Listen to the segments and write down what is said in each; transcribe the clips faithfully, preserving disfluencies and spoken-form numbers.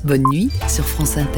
Bonne nuit sur France Inter.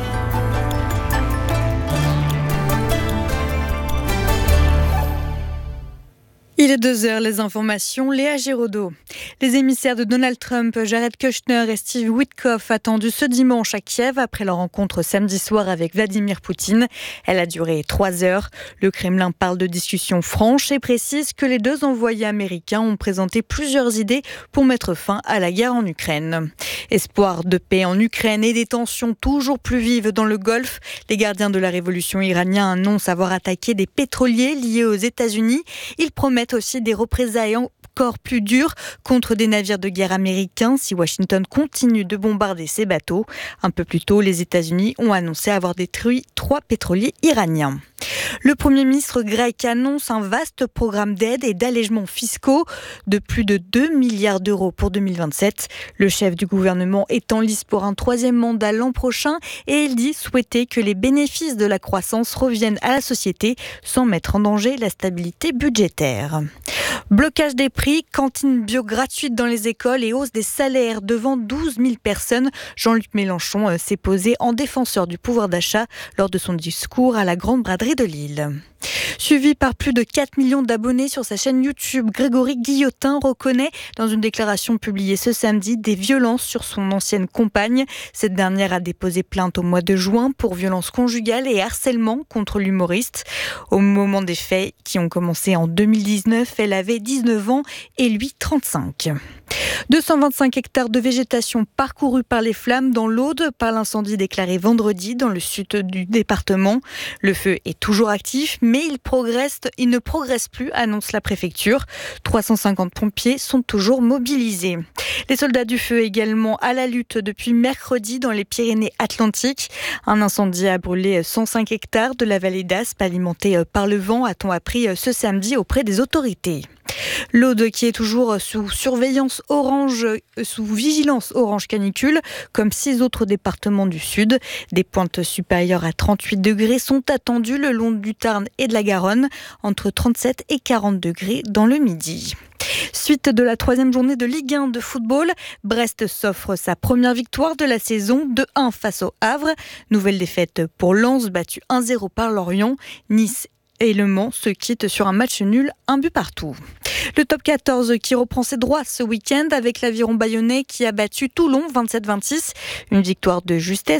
Il est deux heures, les informations, Léa Giraudot. Les émissaires de Donald Trump, Jared Kushner et Steve Witkoff, attendus ce dimanche à Kiev après leur rencontre samedi soir avec Vladimir Poutine. Elle a duré trois heures. Le Kremlin parle de discussions franches et précise que les deux envoyés américains ont présenté plusieurs idées pour mettre fin à la guerre en Ukraine. Espoir de paix en Ukraine et des tensions toujours plus vives dans le Golfe. Les gardiens de la révolution iranienne annoncent avoir attaqué des pétroliers liés aux États-Unis. Ils promettent aussi des représailles encore plus dures contre des navires de guerre américains si Washington continue de bombarder ces bateaux. Un peu plus tôt, les États-Unis ont annoncé avoir détruit trois pétroliers iraniens. Le Premier ministre grec annonce un vaste programme d'aide et d'allègements fiscaux de plus de deux milliards d'euros pour deux mille vingt-sept. Le chef du gouvernement est en lice pour un troisième mandat l'an prochain et il dit souhaiter que les bénéfices de la croissance reviennent à la société sans mettre en danger la stabilité budgétaire. Blocage des prix, cantines bio gratuites dans les écoles et hausse des salaires devant douze mille personnes. Jean-Luc Mélenchon s'est posé en défenseur du pouvoir d'achat lors de son discours à la Grande Braderie de Lille. Suivi par plus de quatre millions d'abonnés sur sa chaîne YouTube, Grégory Guillotin reconnaît dans une déclaration publiée ce samedi des violences sur son ancienne compagne. Cette dernière a déposé plainte au mois de juin pour violences conjugales et harcèlement contre l'humoriste. Au moment des faits qui ont commencé en deux mille dix-neuf, elle avait dix-neuf ans et lui trente-cinq. deux cent vingt-cinq hectares de végétation parcourus par les flammes dans l'Aude par l'incendie déclaré vendredi dans le sud du département. Le feu est toujours actif, mais il progresse, il ne progresse plus, annonce la préfecture. trois cent cinquante pompiers sont toujours mobilisés. Les soldats du feu également à la lutte depuis mercredi dans les Pyrénées-Atlantiques. Un incendie a brûlé cent cinq hectares de la vallée d'Aspe, alimentée par le vent, a-t-on appris ce samedi auprès des autorités. L'Aude qui est toujours sous surveillance orange, sous vigilance orange canicule, comme six autres départements du sud. Des pointes supérieures à trente-huit degrés sont attendues le long du Tarn et de la Garonne, entre trente-sept et quarante degrés dans le midi. Suite de la troisième journée de Ligue un de football, Brest s'offre sa première victoire de la saison, deux un face au Havre. Nouvelle défaite pour Lens, battu un zéro par Lorient. Nice et Le Mans se quittent sur un match nul, un but partout. Le top quatorze qui reprend ses droits ce week-end avec l'Aviron bayonnais qui a battu Toulon vingt-sept vingt-six. Une victoire de justesse